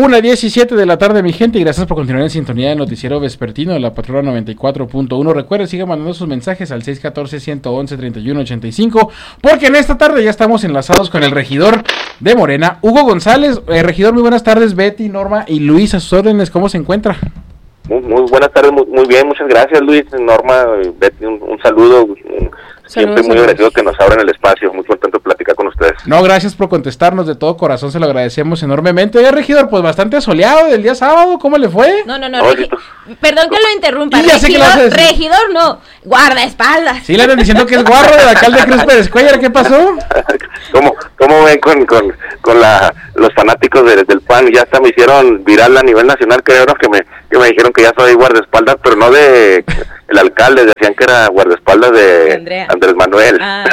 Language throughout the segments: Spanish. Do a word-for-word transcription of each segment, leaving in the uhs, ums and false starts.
una diecisiete de la tarde, mi gente, y gracias por continuar en sintonía del noticiero vespertino de la Patrulla noventa y cuatro punto uno. Recuerden, sigan mandando sus mensajes al seis uno cuatro, uno uno, treinta y uno ochenta y cinco, porque en esta tarde ya estamos enlazados con el regidor de Morena, Hugo González. Eh, regidor, muy buenas tardes. Betty, Norma y Luis, a sus órdenes, ¿cómo se encuentra? Muy, muy buenas tardes, muy, muy bien, muchas gracias, Luis, Norma, Betty, un, un saludo. Un, Siempre muy agradecido que nos abran el espacio, muy contento de platicar con ustedes. No, gracias por contestarnos, de todo corazón se lo agradecemos enormemente. Oye, regidor, pues bastante soleado del día sábado, ¿cómo le fue? No, no, no, regi- perdón que lo interrumpa, ya sé que lo regidor, haces. regidor no, guardaespaldas. Sí, le andan diciendo que es guarro del alcalde Cruz Pérez Cuellar, ¿qué pasó? ¿Cómo, cómo ven con, con, con la, los fanáticos de, del P A N? Ya hasta me hicieron viral a nivel nacional, creo, ¿no? que me que me dijeron que ya soy guardaespaldas, pero no de el alcalde, decían que era guardaespaldas de Andrea. Andrés Manuel. Ah,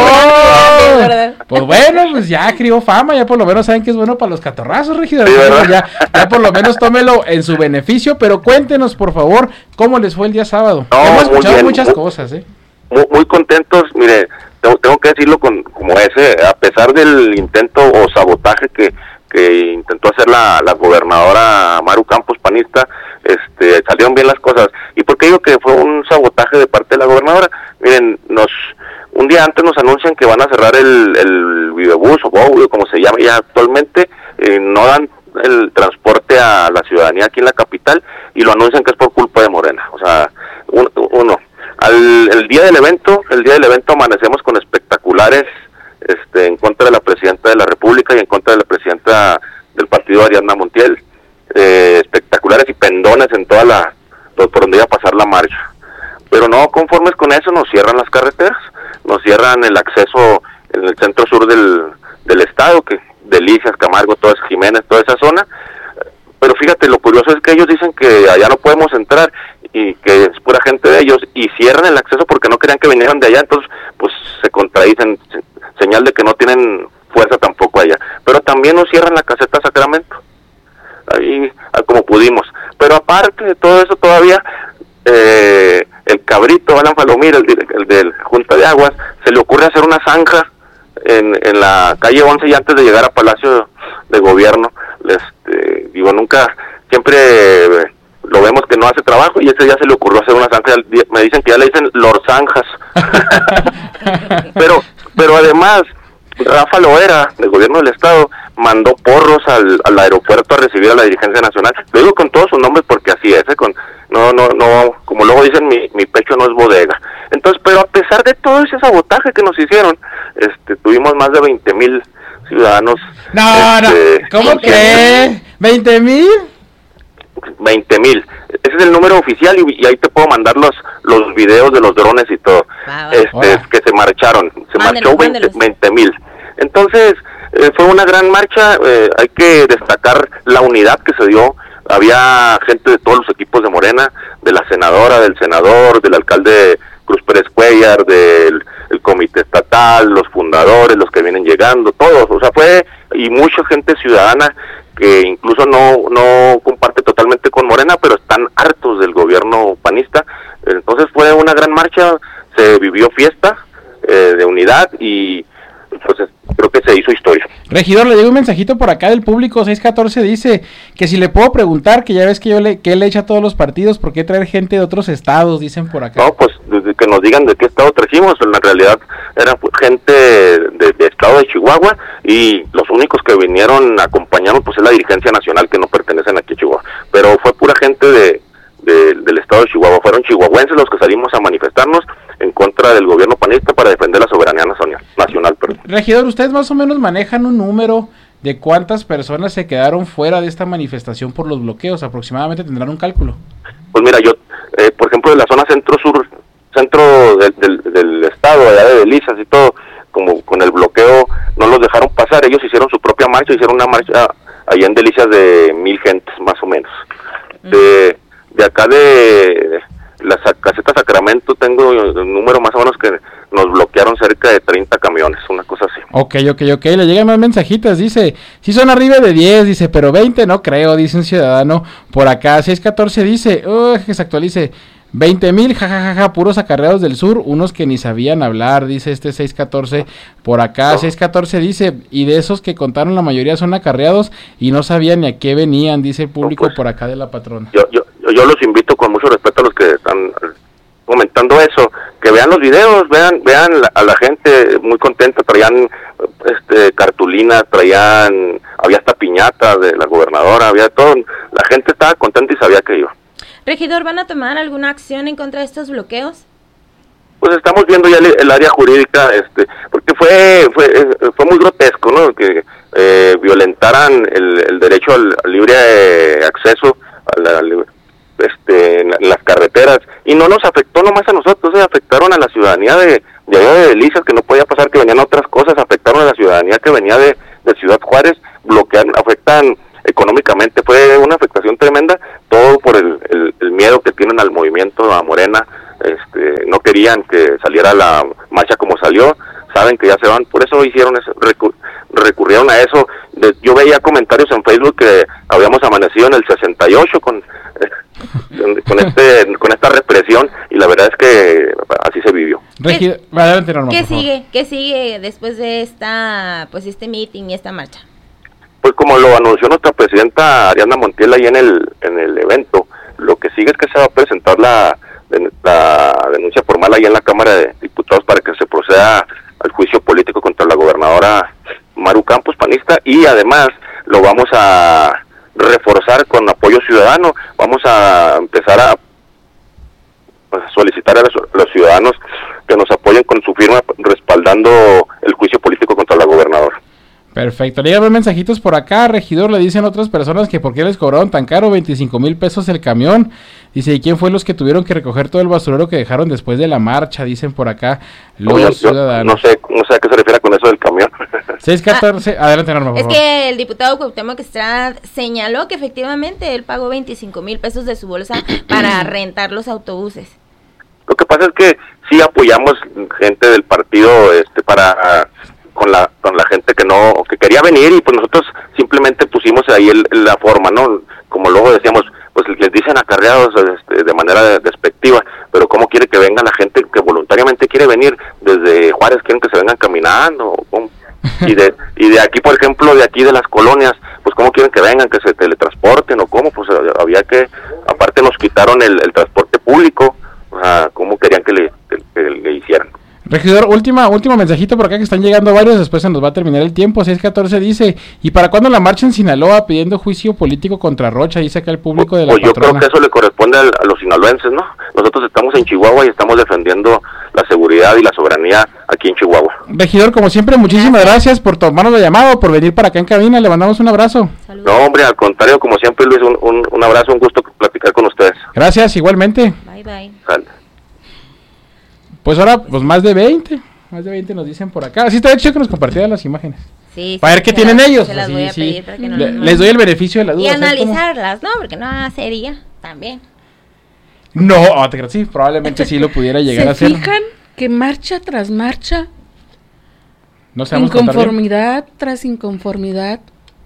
¡Oh! ¿verdad? Pues bueno, pues ya crió fama, ya por lo menos saben que es bueno para los catorrazos, regidor. Sí, ¿verdad? ya, ya por lo menos tómelo en su beneficio, pero cuéntenos, por favor, cómo les fue el día sábado. No, Hemos muy escuchado bien, muchas muy, cosas, ¿eh? Muy, muy contentos, mire, tengo, tengo que decirlo con como ese, a pesar del intento o sabotaje que que intentó hacer la, la gobernadora Maru Campos, panista, este, salieron bien las cosas. ¿Y por qué digo que fue un sabotaje de parte de la gobernadora? Miren, nos un día antes nos anuncian que van a cerrar el, el Vivebus o Bow, como se llama ya actualmente, eh, no dan el transporte a la ciudadanía aquí en la capital y lo anuncian que es por culpa de Morena. O sea, un, uno, al el día del evento, el día del evento amanecemos con espectaculares Este, en contra de la presidenta de la República y en contra de la presidenta del partido, Ariadna Montiel, eh, espectaculares y pendones en toda la, por donde iba a pasar la marcha. Pero no conformes con eso, nos cierran las carreteras, nos cierran el acceso en el centro sur del, del estado, que Delicias, Camargo, toda esa, Jiménez, toda esa zona. Pero fíjate, lo curioso es que ellos dicen que allá no podemos entrar y que es pura gente de ellos, y cierran el acceso porque no querían que vinieran de allá, entonces pues se contradicen, señal de que no tienen fuerza tampoco allá. Pero también nos cierran la caseta Sacramento, ahí como pudimos. Pero aparte de todo eso todavía, eh, el cabrito, Alan Falomir, el, el de Junta de Aguas, se le ocurre hacer una zanja en, en la calle once y antes de llegar a Palacio de Gobierno. Este, digo, nunca, siempre eh, lo vemos que no hace trabajo y ese día se le ocurrió hacer una zanja, me dicen que ya le dicen Lor Zanjas. pero pero además Rafa Loera, del gobierno del estado, mandó porros al, al aeropuerto a recibir a la dirigencia nacional. Lo digo con todos sus nombres porque así es, ¿eh? con no no no como luego dicen, mi, mi pecho no es bodega. Entonces, pero a pesar de todo ese sabotaje que nos hicieron, este tuvimos más de veinte mil ciudadanos. No, este, no, ¿cómo cree? ¿veinte mil? veinte mil. Ese es el número oficial y, y ahí te puedo mandar los los videos de los drones y todo. Wow. Este, Wow. que se marcharon, se Mándelos, marchó veinte mil. Entonces, eh, fue una gran marcha, eh, hay que destacar la unidad que se dio. Había gente de todos los equipos de Morena, de la senadora, del senador, del alcalde Cruz Pérez Cuellar, del el comité estatal, los fundadores, los que vienen llegando, todos, o sea, fue, y mucha gente ciudadana que incluso no no comparte totalmente con Morena, pero están hartos del gobierno panista. Entonces fue una gran marcha, se vivió fiesta eh, de unidad y pues creo que se hizo historia. Regidor, le llega un mensajito por acá del público, seis catorce, dice que si le puedo preguntar, que ya ves que yo le que él le echa a todos los partidos, ¿por qué traer gente de otros estados? Dicen por acá. No, pues desde que nos digan de qué estado trajimos, en la realidad era pues, gente de, de estado de Chihuahua y los únicos que vinieron a acompañarnos pues es la dirigencia nacional, que no pertenecen aquí a Chihuahua, pero fue pura gente de, de del estado de Chihuahua, fueron chihuahuenses los que salimos a manifestarnos en contra del gobierno panista para defender la soberanía nacional, nacional perdón. Regidor, ¿ustedes más o menos manejan un número de cuántas personas se quedaron fuera de esta manifestación por los bloqueos? Aproximadamente tendrán un cálculo. Pues mira, yo, eh, por ejemplo, de la zona centro-sur, centro del, del, del estado, allá de Delicias y todo, como con el bloqueo no los dejaron pasar, ellos hicieron su propia marcha, hicieron una marcha allá en Delicias de mil gentes, más o menos. De, de acá de la caseta Sacramento tengo el número más o menos que nos bloquearon cerca de treinta camiones, una cosa así. Ok, ok, ok, le llegan más mensajitas, dice, sí son arriba de diez, dice, pero veinte no creo, dice un ciudadano por acá. Seis catorce dice, uh, que se actualice, veinte mil, jajajaja, puros acarreados del sur, unos que ni sabían hablar, dice este seis catorce por acá. No. seis catorce dice, y de esos que contaron la mayoría son acarreados y no sabían ni a qué venían, dice el público no, pues, por acá de la patrona. Yo, yo, yo los invito con mucho respeto a los que están comentando eso, que vean los videos, vean vean la, a la gente muy contenta, traían este cartulinas, traían, había hasta piñata de la gobernadora, había todo, la gente estaba contenta y sabía que iba. Regidor, ¿van a tomar alguna acción en contra de estos bloqueos? Pues estamos viendo ya el, el área jurídica, este, porque fue fue fue muy grotesco, ¿no? Que eh, violentaran el, el derecho al, al libre eh, acceso a la libre, este en, en las carreteras, y no nos afectó nomás a nosotros, eh, afectaron a la ciudadanía de de allá de Delicias, que no podía pasar, que venían otras cosas, afectaron a la ciudadanía que venía de, de Ciudad Juárez, bloquean, afectan económicamente, fue una afectación tremenda, todo por el, el, el miedo que tienen al movimiento, a Morena, este no querían que saliera la marcha como salió, saben que ya se van, por eso hicieron eso, recu recurrieron a eso. De, yo veía comentarios en Facebook que habíamos amanecido en el sesenta y ocho con eh, con este con esta represión, y la verdad es que así se vivió. ¿Qué, adelante, Norma, ¿qué sigue? ¿Qué sigue después de esta pues este meeting y esta marcha? Pues como lo anunció nuestra presidenta Ariadna Montiel ahí en el en el evento, lo que sigue es que se va a presentar la la denuncia formal ahí en la Cámara de Diputados para que se proceda al juicio político contra la gobernadora Maru Campos, panista, y además lo vamos a reforzar con apoyo ciudadano. Vamos a empezar a solicitar a los, a los ciudadanos que nos apoyen con su firma respaldando el juicio político contra la gobernadora. Perfecto, le llegan mensajitos por acá, regidor, le dicen otras personas que por qué les cobraron tan caro, veinticinco mil pesos el camión, dice, ¿y quién fue los que tuvieron que recoger todo el basurero que dejaron después de la marcha? Dicen por acá los no, yo, ciudadanos. No sé, no sé a qué se refiere con eso del camión. seis catorce, ah, adelante Norma, por Es favor. que el diputado Cuauhtémoc Estrada señaló que efectivamente él pagó veinticinco mil pesos de su bolsa para rentar los autobuses. Lo que pasa es que sí apoyamos gente del partido este para... con la con la gente que no que quería venir, y pues nosotros simplemente pusimos ahí el, la forma, ¿no? Como luego decíamos, pues les dicen acarreados este, de manera despectiva, pero ¿cómo quiere que venga la gente que voluntariamente quiere venir desde Juárez? ¿Quieren que se vengan caminando? ¿Cómo? Y de y de aquí, por ejemplo, de aquí de las colonias, pues ¿cómo quieren que vengan? ¿Que se teletransporten o cómo? Pues había que, aparte nos quitaron el, el transporte público, o sea, ¿cómo querían que le, que, que le hicieran? Regidor, última, último mensajito por acá que están llegando varios, después se nos va a terminar el tiempo. seis catorce dice, ¿y para cuándo la marcha en Sinaloa pidiendo juicio político contra Rocha? Dice acá el público de la pues patrona. Yo creo que eso le corresponde a, a los sinaloenses, ¿no? Nosotros estamos en Chihuahua y estamos defendiendo la seguridad y la soberanía aquí en Chihuahua. Regidor, como siempre, muchísimas gracias, gracias por tomarnos la llamada, por venir para acá en cabina, le mandamos un abrazo. Saludos. No, hombre, al contrario, como siempre, Luis, un, un, un abrazo, un gusto platicar con ustedes. Gracias, igualmente. Bye, bye. Sale. Pues ahora, pues más de veinte. Más de veinte nos dicen por acá. Sí, está hecho que nos compartieran las imágenes. Sí, para sí, ver qué se tienen las, ellos. Se las sí, voy a sí. pedir para que no, Le, no, les doy el beneficio de la duda. Y analizarlas, ¿no? Porque no sería también. No, oh, te creo, sí, probablemente sí lo pudiera llegar a hacer. ¿Se fijan que marcha tras marcha, no inconformidad tras inconformidad,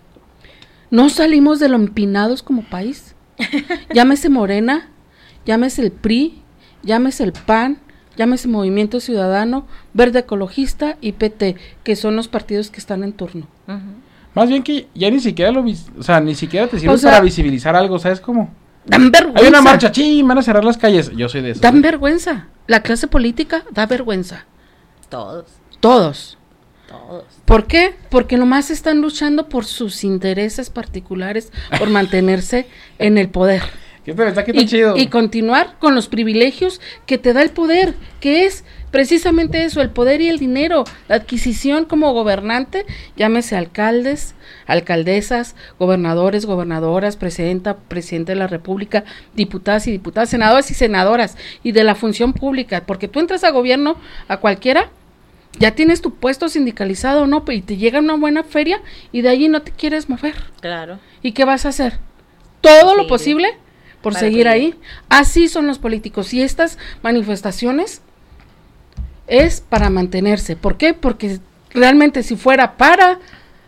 no salimos de lo empinados como país? Llámese Morena, llámese el P R I, llámese el P A N, llámese Movimiento Ciudadano, Verde Ecologista y P T, que son los partidos que están en turno. Uh-huh. Más bien que ya ni siquiera lo, o sea, ni siquiera te sirve o sea, para visibilizar algo, ¿sabes cómo? Dan vergüenza. Hay una marcha, sí, van a cerrar las calles, yo soy de eso. Dan ¿sí? vergüenza, la clase política da vergüenza. Todos. Todos. Todos. ¿Por qué? Porque nomás están luchando por sus intereses particulares, por mantenerse en el poder. ¿Qué te está, qué tan y, chido? y continuar con los privilegios que te da el poder, que es precisamente eso, el poder y el dinero, la adquisición como gobernante, llámese alcaldes, alcaldesas, gobernadores, gobernadoras, presidenta, presidente de la república, diputadas y diputadas, senadores y senadoras, y de la función pública, porque tú entras a gobierno, a cualquiera, ya tienes tu puesto sindicalizado, ¿no? Y te llega una buena feria y de allí no te quieres mover. Claro. ¿Y qué vas a hacer? Todo sí. lo posible por para seguir ahí. Así son los políticos. Y estas manifestaciones es para mantenerse. ¿Por qué? Porque realmente si fuera para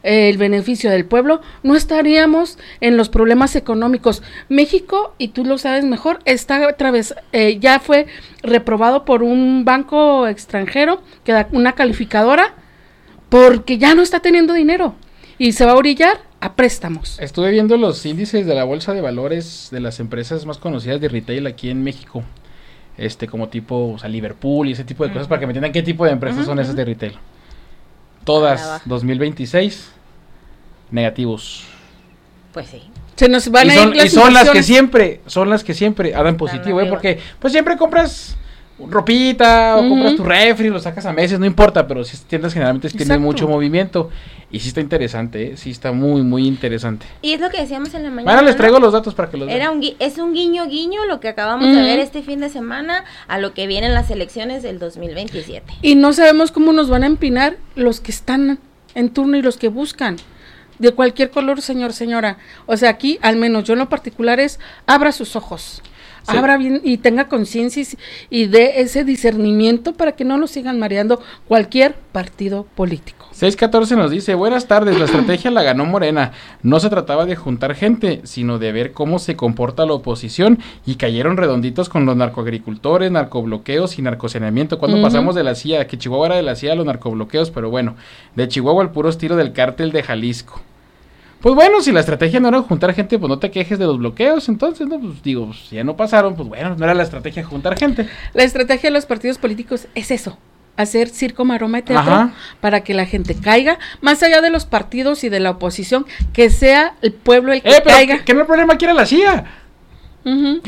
eh, el beneficio del pueblo, no estaríamos en los problemas económicos. México, y tú lo sabes mejor, está otra vez, eh, ya fue reprobado por un banco extranjero, que da una calificadora, porque ya no está teniendo dinero y se va a orillar a préstamos. Estuve viendo los índices de la bolsa de valores de las empresas más conocidas de retail aquí en México. Este, como tipo, o sea, Liverpool y ese tipo de cosas, uh-huh. para que me entiendan qué tipo de empresas uh-huh. son esas de retail. Todas, dos mil veintiséis, negativos. Pues sí. Se nos van y a son, ir las y son las que siempre, son las que siempre dan positivo, ¿eh? Porque pues siempre compras ropita, uh-huh. o compras tu refri, lo sacas a meses, no importa, pero si tiendas generalmente tienen Exacto. mucho movimiento. Y sí está interesante, ¿eh? Sí está muy, muy interesante. Y es lo que decíamos en la mañana. Ahora les traigo ¿no? los datos para que los Era vean. Un gui- es un guiño guiño lo que acabamos uh-huh. de ver este fin de semana a lo que vienen las elecciones del dos mil veintisiete. Y no sabemos cómo nos van a empinar los que están en turno y los que buscan. De cualquier color, señor, señora. O sea, aquí, al menos yo en lo particular es, abra sus ojos. Sí. Abra bien y tenga conciencia y, y dé ese discernimiento para que no lo sigan mareando cualquier partido político. seis catorce nos dice, buenas tardes, la estrategia la ganó Morena, no se trataba de juntar gente, sino de ver cómo se comporta la oposición, y cayeron redonditos con los narcoagricultores, narcobloqueos y narcosaneamiento. Cuando uh-huh. pasamos de la C I A, que Chihuahua era de la C I A a los narcobloqueos, pero bueno, de Chihuahua al puro estilo del cártel de Jalisco. Pues bueno, si la estrategia no era juntar gente, pues no te quejes de los bloqueos, entonces, no, pues digo, pues, si ya no pasaron, pues bueno, no era la estrategia juntar gente. La estrategia de los partidos políticos es eso, hacer circo, maroma y teatro Ajá. para que la gente caiga, más allá de los partidos y de la oposición, que sea el pueblo el que eh, pero caiga. Que, que no el problema aquí era la C I A. Uh-huh.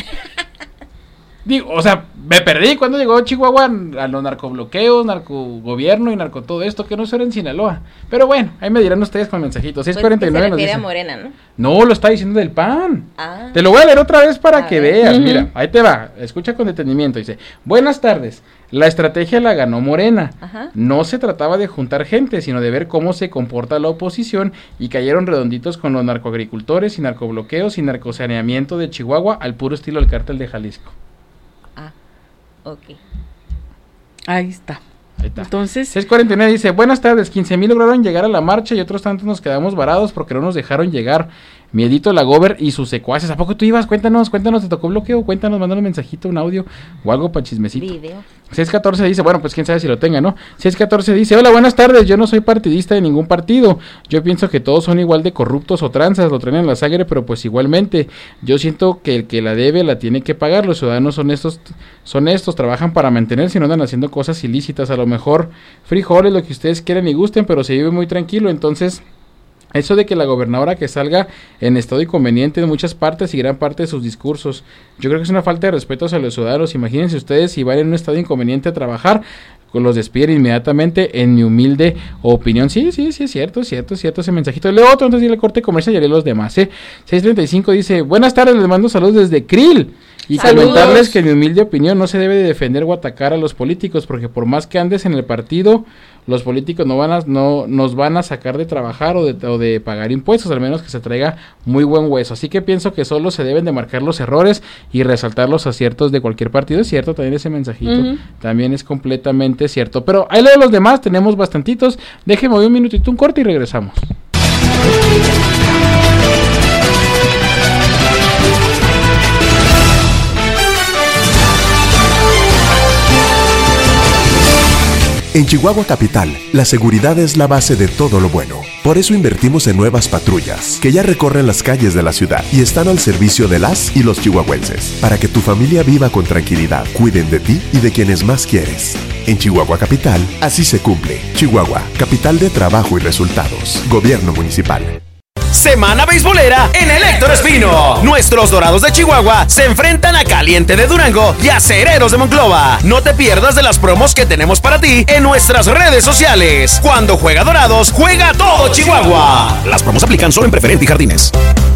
Digo, o sea, me perdí cuando llegó Chihuahua a los narcobloqueos, narcogobierno y narco todo esto, que no eso era en Sinaloa. Pero bueno, ahí me dirán ustedes con mensajitos. seis cuarenta y nueve pues nos dice. A Morena, ¿no? No, lo está diciendo del P A N. Ah. Te lo voy a leer otra vez para a que ver. veas. Uh-huh. Mira, ahí te va. Escucha con detenimiento. Dice, buenas tardes. La estrategia la ganó Morena. Ajá. No se trataba de juntar gente, sino de ver cómo se comporta la oposición, y cayeron redonditos con los narcoagricultores y narcobloqueos y narcosaneamiento de Chihuahua al puro estilo del cártel de Jalisco. Ah, ok. Ahí está. Ahí está. Entonces, seis cuarenta y nueve dice, buenas tardes, quince mil lograron llegar a la marcha y otros tantos nos quedamos varados porque no nos dejaron llegar. Miedito la Gober y sus secuaces. ¿A poco tú ibas? Cuéntanos, cuéntanos, ¿te tocó bloqueo? Cuéntanos, mándanos un mensajito, un audio o algo para chismecito. Video. seis catorce dice, bueno, pues quién sabe si lo tenga, ¿no? seis catorce dice, hola, buenas tardes, yo no soy partidista de ningún partido. Yo pienso que todos son igual de corruptos o tranzas, lo traen en la sangre, pero pues igualmente. Yo siento que el que la debe la tiene que pagar. Los ciudadanos son estos, son estos, trabajan para mantenerse y no andan haciendo cosas ilícitas. A lo mejor frijoles, lo que ustedes quieran y gusten, pero se vive muy tranquilo. Entonces, eso de que la gobernadora que salga en estado inconveniente en muchas partes y gran parte de sus discursos, yo creo que es una falta de respeto hacia los ciudadanos. Imagínense ustedes si van en un estado inconveniente a trabajar, los despiden inmediatamente, en mi humilde opinión. Sí, sí, sí, es cierto, es cierto, es cierto ese mensajito. Leo otro, entonces dile corte comercial y haré los demás, ¿eh? seis treinta y cinco dice, buenas tardes, les mando saludos desde Krill. Y Saludos. Comentarles que en mi humilde opinión no se debe de defender o atacar a los políticos, porque por más que andes en el partido, los políticos no van a, no nos van a sacar de trabajar o de, o de pagar impuestos, al menos que se traiga muy buen hueso. Así que pienso que solo se deben de marcar los errores y resaltar los aciertos de cualquier partido. Es cierto, también ese mensajito uh-huh. también es completamente cierto. Pero ahí leo los demás, tenemos bastantitos. Déjenme un minutito, un corte y regresamos. En Chihuahua Capital, la seguridad es la base de todo lo bueno. Por eso invertimos en nuevas patrullas, que ya recorren las calles de la ciudad y están al servicio de las y los chihuahuenses, para que tu familia viva con tranquilidad, cuiden de ti y de quienes más quieres. En Chihuahua Capital, así se cumple. Chihuahua, capital de trabajo y resultados. Gobierno municipal. Semana beisbolera en el Héctor Espino. Nuestros Dorados de Chihuahua se enfrentan a Caliente de Durango y a Acereros de Monclova. No te pierdas de las promos que tenemos para ti en nuestras redes sociales. Cuando juega Dorados, juega todo Chihuahua. Las promos aplican solo en Preferente y Jardines.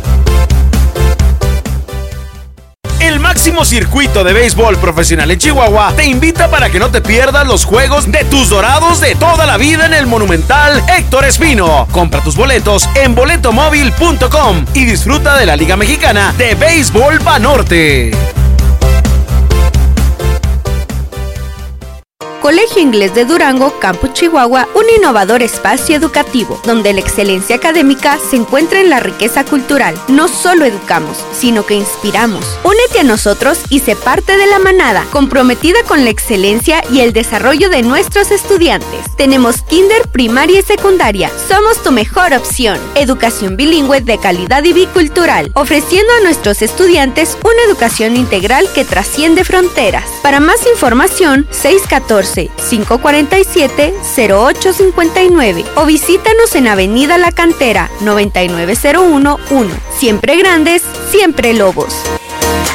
El máximo circuito de béisbol profesional en Chihuahua te invita para que no te pierdas los juegos de tus Dorados de toda la vida en el Monumental Héctor Espino. Compra tus boletos en boleto móvil punto com y disfruta de la Liga Mexicana de Béisbol Banorte. Colegio Inglés de Durango, Campus Chihuahua, un innovador espacio educativo, donde la excelencia académica se encuentra en la riqueza cultural. No solo educamos, sino que inspiramos. Únete a nosotros y sé parte de la manada, comprometida con la excelencia y el desarrollo de nuestros estudiantes. Tenemos kinder, primaria y secundaria. Somos tu mejor opción. Educación bilingüe de calidad y bicultural, ofreciendo a nuestros estudiantes una educación integral que trasciende fronteras. Para más información, seis uno cuatro, cinco cuatro siete, cero ocho cinco nueve o visítanos en Avenida La Cantera, noventa y nueve cero uno uno. Siempre grandes, siempre lobos.